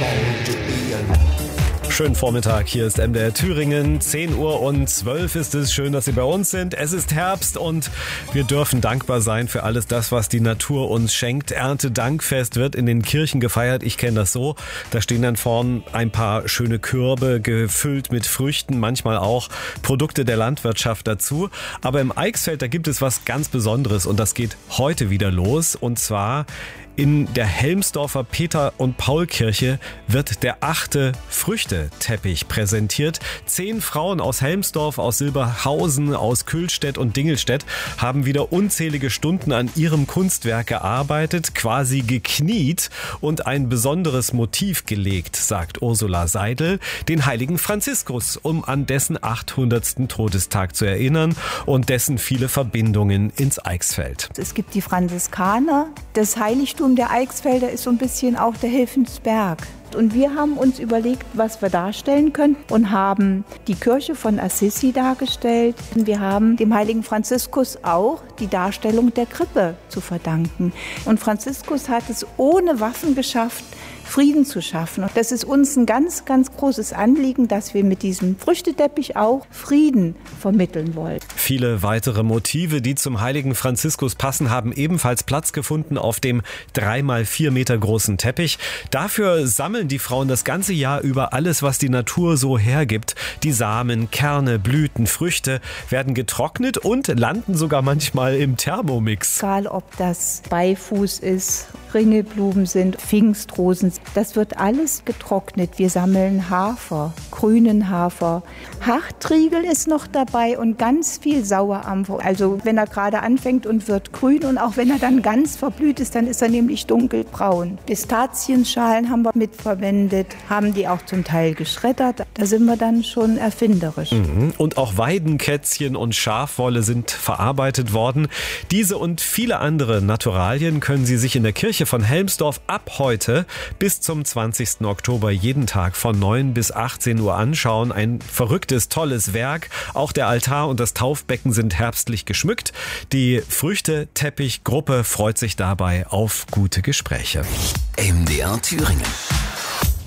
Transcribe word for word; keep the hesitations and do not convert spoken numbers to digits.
Schönen Vormittag, hier ist M D R Thüringen, zehn Uhr und zwölf ist es. Schön, dass Sie bei uns sind. Es ist Herbst und wir dürfen dankbar sein für alles das, was die Natur uns schenkt. Erntedankfest wird in den Kirchen gefeiert. Ich kenne das so. Da stehen dann vorn ein paar schöne Körbe gefüllt mit Früchten, manchmal auch Produkte der Landwirtschaft dazu. Aber im Eichsfeld, da gibt es was ganz Besonderes und das geht heute wieder los. Und zwar in der Helmsdorfer Peter- und Paul-Kirche wird der achte Früchteteppich präsentiert. Zehn Frauen aus Helmsdorf, aus Silberhausen, aus Kühlstedt und Dingelstedt haben wieder unzählige Stunden an ihrem Kunstwerk gearbeitet, quasi gekniet und ein besonderes Motiv gelegt, sagt Ursula Seidel, den heiligen Franziskus, um an dessen achthundertsten Todestag zu erinnern und dessen viele Verbindungen ins Eichsfeld. Es gibt die Franziskaner, das Heiligtum der Eichsfelder ist so ein bisschen auch der Hilfensberg. Und wir haben uns überlegt, was wir darstellen können und haben die Kirche von Assisi dargestellt. Wir haben dem heiligen Franziskus auch die Darstellung der Krippe zu verdanken. Und Franziskus hat es ohne Waffen geschafft, Frieden zu schaffen. Und das ist uns ein ganz, ganz großes Anliegen, dass wir mit diesem Früchteteppich auch Frieden vermitteln wollen. Viele weitere Motive, die zum heiligen Franziskus passen, haben ebenfalls Platz gefunden auf dem drei mal vier Meter großen Teppich. Dafür sammeln die Frauen das ganze Jahr über alles, was die Natur so hergibt. Die Samen, Kerne, Blüten, Früchte werden getrocknet und landen sogar manchmal im Thermomix. Egal, ob das Beifuß ist, Ringelblumen sind, Pfingstrosen, das wird alles getrocknet. Wir sammeln Hafer, grünen Hafer. Hartriegel ist noch dabei und ganz viel Sauerampfer. Also wenn er gerade anfängt und wird grün und auch wenn er dann ganz verblüht ist, dann ist er nämlich dunkelbraun. Pistazienschalen haben wir mitverwendet, haben die auch zum Teil geschreddert. Da sind wir dann schon erfinderisch. Mhm. Und auch Weidenkätzchen und Schafwolle sind verarbeitet worden. Diese und viele andere Naturalien können Sie sich in der Kirche von Helmsdorf ab heute bis zum zwanzigsten Oktober jeden Tag von neun bis achtzehn Uhr anschauen. Ein verrücktes, tolles Werk. Auch der Altar und das Taufbecken sind herbstlich geschmückt. Die Früchteteppichgruppe freut sich dabei auf gute Gespräche. M D R Thüringen.